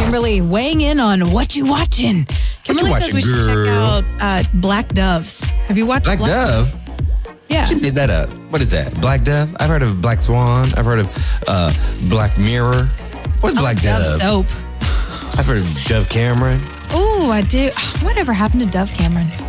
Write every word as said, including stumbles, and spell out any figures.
Kimberly weighing in on what you watching. Kimberly you says we watching, should check girl? out uh, Black Doves. Have you watched Black, Dove? Yeah. She made that up. What is that? Black Dove? I've heard of Black Swan. I've heard of uh, Black Mirror. What's Oh, Black Dove Dove? soap. I've heard of Dove Cameron. Oh, I do. Whatever happened to Dove Cameron?